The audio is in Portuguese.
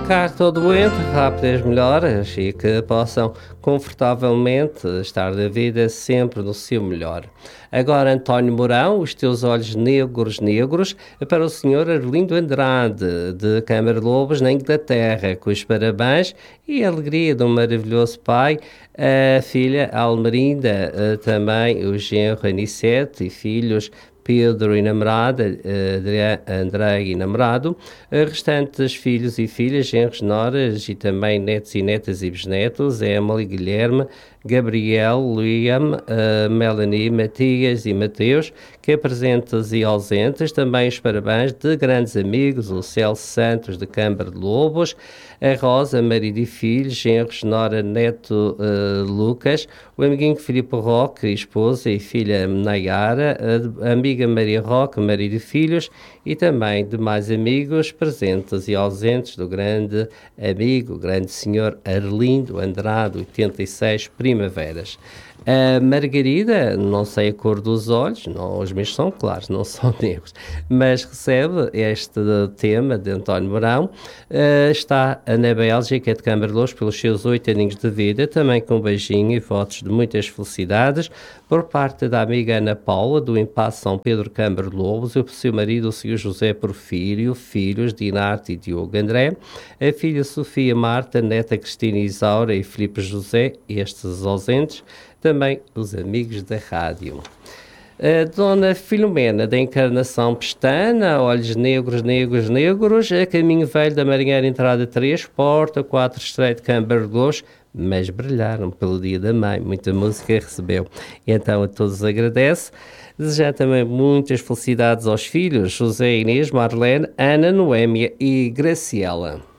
ficar todo doente, rápidas melhoras e que possam confortavelmente estar da vida sempre no seu melhor. Agora, António Mourão, os teus olhos negros, negros, para o senhor Arlindo Andrade, de Câmara Lobos, na Inglaterra, com os parabéns e a alegria de um maravilhoso pai, a filha Almerinda, também o genro Anicete e filhos Pedro e namorada, André e namorado, restantes filhos e filhas, genros, noras e também netos e netas e bisnetos, Emily, Guilherme, Gabriel, Liam, Melanie, Matias e Mateus, que presentes e ausentes, também os parabéns de grandes amigos, o Celso Santos de Câmara de Lobos, a Rosa, marido e filhos, genros, nora, neto, Lucas, o amiguinho Filipe Roque, esposa e filha Nayara, a amiga Maria Roque, marido e filhos, e também demais amigos presentes e ausentes do grande amigo, grande senhor Arlindo Andrade, 86 Primaveras. A Margarida, não sei a cor dos olhos, não, os meus são claros, não são negros, mas recebe este tema de António Mourão. Está na Bélgica, de Câmara de Lobos, pelos seus 8 aninhos de vida, também com um beijinho e votos de muitas felicidades, por parte da amiga Ana Paula, do Impasse São Pedro, Câmara de Lobos, o seu marido, o senhor José Porfírio, filhos Dinarte e Diogo André, a filha Sofia Marta, neta Cristina Isaura e Filipe José, estes ausentes, também os amigos da rádio. A Dona Filomena, da Encarnação Pestana, olhos negros, negros, negros, a caminho velho da Marinheira, entrada 3, porta 4, estreito, Câmara de Lobos, mas brilharam pelo dia da mãe, muita música recebeu. E então a todos agradece. Desejar também muitas felicidades aos filhos, José, Inês, Marlene, Ana, Noémia e Graciela.